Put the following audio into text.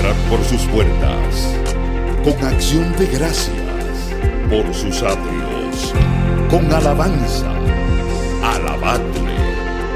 entrar por sus puertas con acción de gracias, por sus atrios con alabanza. Alabadle